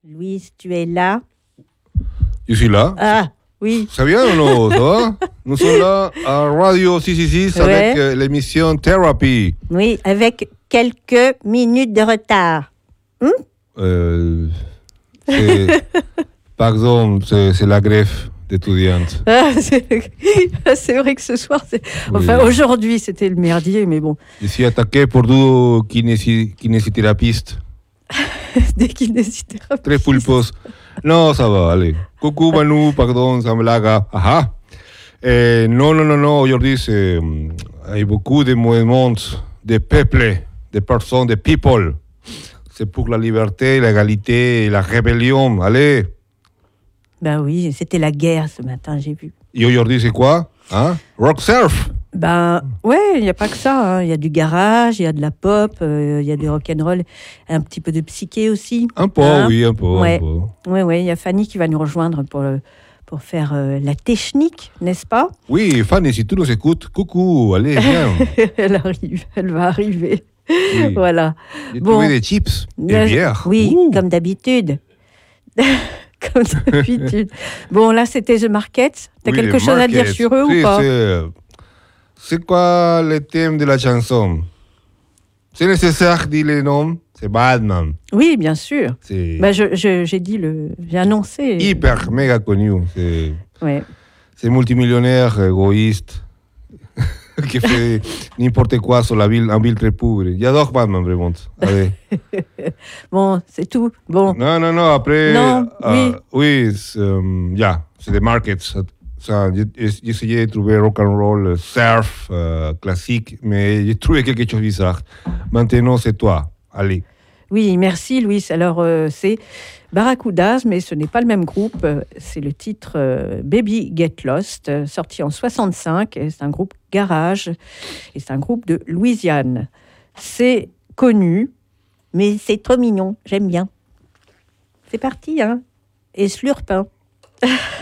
Louise, tu es là? Je suis là. Ah, oui. Ça vient ou non? Ça va? Nous sommes là à Radio 666 avec l'émission Therapy. Oui, avec quelques minutes de retard. Par exemple, c'est la greffe d'étudiantes. Ah, c'est vrai que ce soir, enfin aujourd'hui, c'était le merdier, mais bon. Je suis attaqué pour deux kinésithérapeutes. Des kinésithérapeutes. Très pulpos. Non, ça va, allez. Coucou Manu, pardon, ça me laga. Ah. Non, aujourd'hui, il y a beaucoup de mouvements de peuple, de personnes, de people. C'est pour la liberté, l'égalité, la rébellion. Allez. Ben oui, c'était la guerre ce matin, j'ai vu. Et aujourd'hui, c'est quoi? Rock surf. Ben ouais, il n'y a pas que ça. Il y a du garage, il y a de la pop, il y a du rock'n'roll, un petit peu de psyché aussi. Un peu, oui, un peu. Ouais, il y a Fanny qui va nous rejoindre pour faire la technique, n'est-ce pas? Oui, Fanny, si tu nous écoutes, coucou, allez, viens. Elle va arriver. Oui. Voilà. J'ai trouvé des chips, des bières. Oui, comme d'habitude. Comme d'habitude. Bon, là, c'était The Markets. T'as quelque chose à dire sur eux ou pas? C'est quoi le thème de la chanson? C'est nécessaire de dire les noms? C'est Batman. Oui, bien sûr. J'ai annoncé. Hyper, méga connu. C'est multimillionnaire, égoïste, qui fait n'importe quoi sur la ville, en ville très pauvre. J'adore Batman, vraiment. Allez. Bon, c'est tout. Bon. Non, après... Non, oui, c'est des markets. J'ai essayé de trouver rock and roll, surf, classique, mais j'ai trouvé quelque chose de bizarre. Maintenant, c'est toi. Allez. Oui, merci Louis. Alors, c'est Barracudas, mais ce n'est pas le même groupe. C'est le titre Baby Get Lost, sorti en 65. C'est un groupe garage et c'est un groupe de Louisiane. C'est connu, mais c'est trop mignon. J'aime bien. C'est parti, hein. Et slurp, hein.